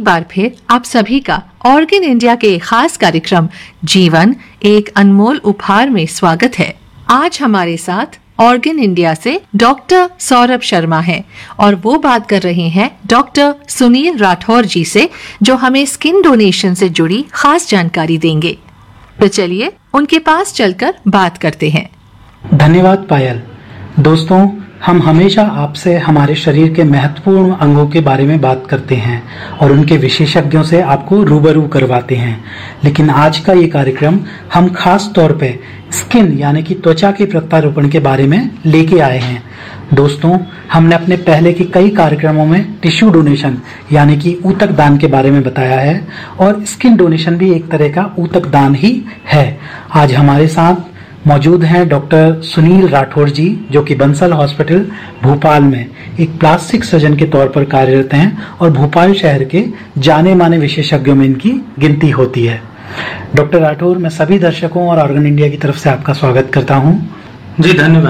बार फिर आप सभी का ऑर्गन इंडिया के खास कार्यक्रम जीवन एक अनमोल उपहार में स्वागत है। आज हमारे साथ ऑर्गन इंडिया से डॉक्टर सौरभ शर्मा हैं और वो बात कर रहे हैं डॉक्टर सुनील राठौर जी से, जो हमें स्किन डोनेशन से जुड़ी खास जानकारी देंगे। तो चलिए उनके पास चलकर बात करते हैं। धन्यवाद पायल। दोस्तों, हम हमेशा आपसे हमारे शरीर के महत्वपूर्ण अंगों के बारे में बात करते हैं और उनके विशेषज्ञों से आपको रूबरू करवाते हैं, लेकिन आज का ये कार्यक्रम हम खास तौर पे स्किन यानी कि त्वचा के प्रत्यारोपण के बारे में लेके आए हैं। दोस्तों, हमने अपने पहले के कई कार्यक्रमों में टिश्यू डोनेशन यानी कि ऊतक दान के बारे में बताया है और स्किन डोनेशन भी एक तरह का ऊतक दान ही है। आज हमारे साथ मौजूद हैं डॉक्टर सुनील राठौर जी, जो कि बंसल हॉस्पिटल भोपाल में एक प्लास्टिक सर्जन के तौर पर कार्यरत हैं और भोपाल शहर के जाने माने विशेषज्ञों में इनकी गिनती होती है। डॉक्टर राठौर, मैं सभी दर्शकों और ऑर्गन इंडिया की तरफ से आपका स्वागत करता हूं। जी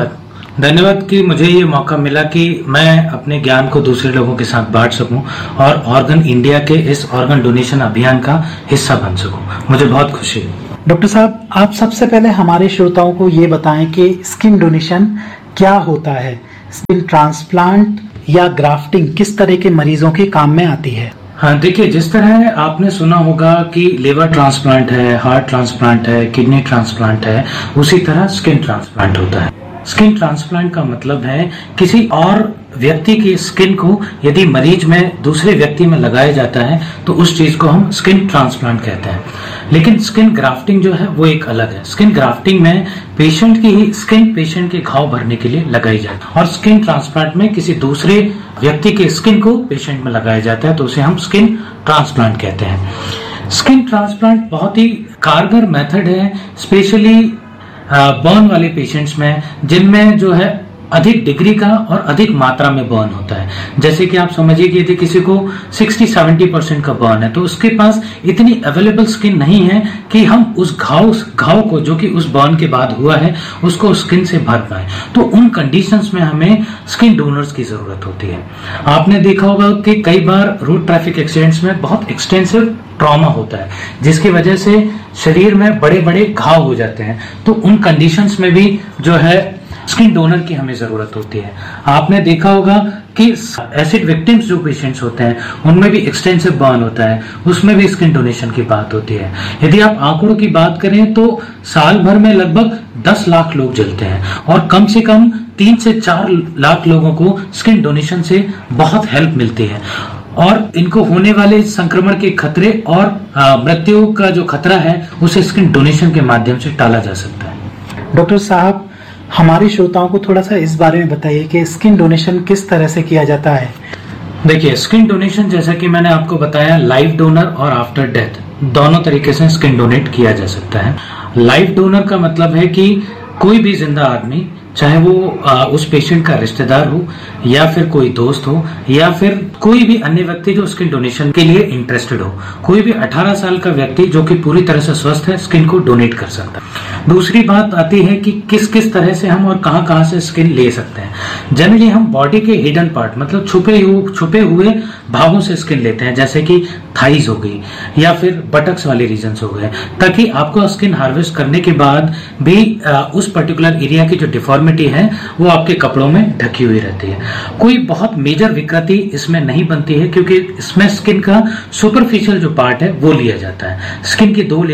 धन्यवाद कि मुझे ये मौका मिला कि मैं अपने ज्ञान को दूसरे लोगों के साथ बांट सकूं और ऑर्गन इंडिया के इस ऑर्गन डोनेशन अभियान का हिस्सा बन सकूं। मुझे बहुत खुशी है। डॉक्टर साहब, आप सबसे पहले हमारे श्रोताओं को ये बताएं कि स्किन डोनेशन क्या होता है। स्किन ट्रांसप्लांट या ग्राफ्टिंग किस तरह के मरीजों के काम में आती है? हाँ, देखिए, जिस तरह आपने सुना होगा कि लिवर ट्रांसप्लांट है, हार्ट ट्रांसप्लांट है, किडनी ट्रांसप्लांट है, उसी तरह स्किन ट्रांसप्लांट होता है। स्किन ट्रांसप्लांट का मतलब है किसी और व्यक्ति की स्किन को यदि मरीज में दूसरे व्यक्ति में लगाया जाता है तो उस चीज को हम स्किन ट्रांसप्लांट कहते हैं। लेकिन स्किन ग्राफ्टिंग जो है वो एक अलग है। स्किन ग्राफ्टिंग में पेशेंट की ही स्किन पेशेंट के घाव भरने के लिए लगाई जाती है और स्किन ट्रांसप्लांट में किसी दूसरे व्यक्ति के स्किन को पेशेंट में लगाया जाता है तो उसे हम स्किन ट्रांसप्लांट कहते हैं। स्किन ट्रांसप्लांट बहुत ही कारगर मेथड है, स्पेशली बर्न वाले पेशेंट्स में, जिनमें जो है अधिक डिग्री का और अधिक मात्रा में बर्न होता है। जैसे कि आप समझिए कि यदि किसी को 60-70% का बर्न है तो उसके पास इतनी अवेलेबल स्किन नहीं है कि हम उस घाव को जो कि उस बर्न के बाद हुआ है उसको स्किन से भर पाए। तो उन कंडीशंस में हमें स्किन डोनर्स की जरूरत होती है। आपने देखा होगा कि कई बार रोड ट्रैफिक एक्सीडेंट्स में बहुत एक्सटेंसिव ट्रॉमा होता है जिसकी वजह से शरीर में बड़े बड़े घाव हो जाते हैं। तो उन कंडीशंस में भी जो है स्किन डोनर की हमें जरूरत होती है। आपने देखा होगा कि एसिड विक्टिम्स जो पेशेंट्स होते हैं उनमें भी एक्सटेंसिव बर्न होता है, उसमें भी स्किन डोनेशन की बात होती है। यदि आप आंकड़ों की बात करें तो साल भर में लगभग 10 लाख लोग जलते हैं और कम से कम 3 से 4 लाख लोगों को स्किन डोनेशन से बहुत हेल्प मिलती है और इनको होने वाले संक्रमण के खतरे और मृत्यु का जो खतरा है उसे स्किन डोनेशन के माध्यम से टाला जा सकता है। डॉक्टर साहब, हमारे श्रोताओं को थोड़ा सा इस बारे में बताइए कि स्किन डोनेशन किस तरह से किया जाता है। देखिए, स्किन डोनेशन जैसा कि मैंने आपको बताया, लाइव डोनर और आफ्टर डेथ दोनों तरीके से स्किन डोनेट किया जा सकता है। लाइव डोनर का मतलब है कि कोई भी जिंदा आदमी, चाहे वो उस पेशेंट का रिश्तेदार हो या फिर कोई दोस्त हो या फिर कोई भी अन्य व्यक्ति जो स्किन डोनेशन के लिए इंटरेस्टेड हो, कोई भी 18 साल का व्यक्ति जो कि पूरी तरह से स्वस्थ है स्किन को डोनेट कर सकता है। दूसरी बात आती है कि किस किस तरह से हम और कहां से स्किन ले सकते हैं। जनरली हम बॉडी के हिडन पार्ट मतलब छुपे हुए भागों से स्किन लेते हैं, जैसे कि थाइज हो गई या फिर बटक्स वाले रीजन्स हो गए, ताकि आपको स्किन हार्वेस्ट करने के बाद भी उस पर्टिकुलर एरिया की जो डिफॉर्मिटी है वो आपके कपड़ों में ढकी हुई रहती है। कोई बहुत मेजर विकृति इसमें नहीं बनती है क्योंकि इसमें स्किन का सुपरफिशियल जो पार्ट है वो लिया जाता है। स्किन की 2